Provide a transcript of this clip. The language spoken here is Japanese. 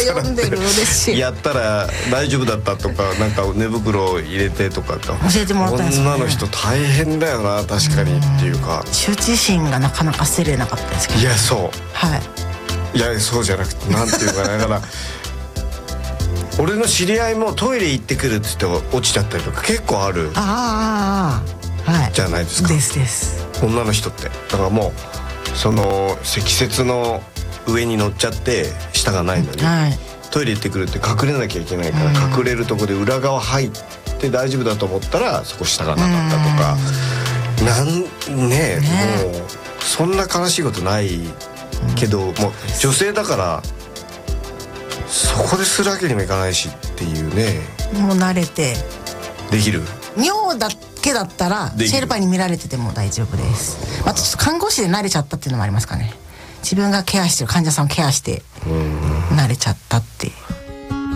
読んでる、嬉しい。 やったら大丈夫だったとか、なんか寝袋入れてとかって教えてもらったんですよね。 女の人大変だよな、確かにっていうか、 羞恥心がなかなか捨てれなかったですけど。 いやそう、 はい、 いやそうじゃなくて、なんていうかだから俺の知り合いもトイレ行ってくるっつって落ちちゃったりとか結構あるはい、 じゃないですか。 です女の人ってだからもうその積雪の上に乗っちゃって下がないのに、 はい、 トイレ行ってくるって隠れなきゃいけないから、隠れるとこで裏側入って大丈夫だと思ったらそこ下がなかったとか、ねえ、もうそんな悲しいことないけど、もう女性だからそこでするわけにもいかないしっていうね。 もう慣れてできる。 尿だけだったらシェルパーに見られてても大丈夫です。あとちょっと看護師で慣れちゃったっていうのもありますかね。自分がケアしてる患者さんをケアして慣れちゃったって